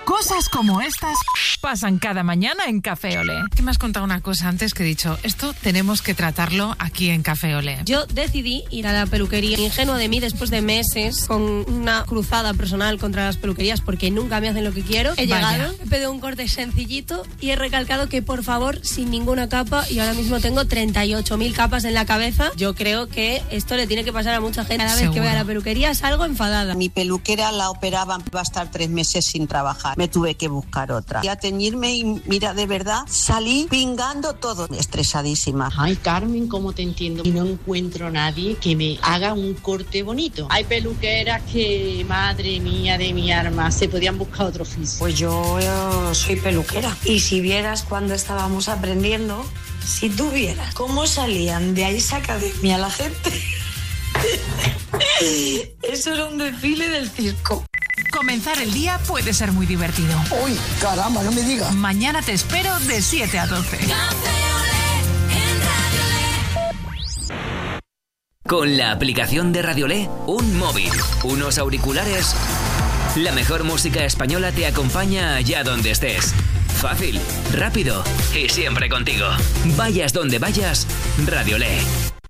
Cosas como estas pasan cada mañana en Café Olé. ¿Qué me has contado una cosa antes que he dicho? Esto tenemos que tratarlo aquí en Café Olé. Yo decidí ir a la peluquería. Ingenuo de mí, después de meses con una cruzada personal contra las peluquerías porque nunca me hacen lo que quiero. He llegado, he pedido un corte sencillito y he recalcado que por favor sin ninguna capa, y ahora mismo tengo 38.000 capas en la cabeza. Yo creo que esto le tiene que pasar a mucha gente. Cada vez que voy a la peluquería salgo enfadada. Mi peluquera la operaban, iba a estar 3 meses sin trabajar. Me tuve que buscar otra. Y a teñirme y mira, de verdad, salí pingando todo, estresadísima. Ay, Carmen, ¿cómo te entiendo? Y no encuentro a nadie que me haga un corte bonito. Hay peluqueras que, madre mía de mi alma, se podían buscar otro oficio. Pues yo soy peluquera. Y si vieras cuando estábamos aprendiendo, si tú vieras cómo salían de Aisa Academia la gente... Eso era un desfile del circo. Comenzar el día puede ser muy divertido. ¡Uy, caramba, no me digas! Mañana te espero de 7 a 12. Con la aplicación de Radiolé, un móvil, unos auriculares, la mejor música española te acompaña allá donde estés. Fácil, rápido y siempre contigo. Vayas donde vayas, Radiolé.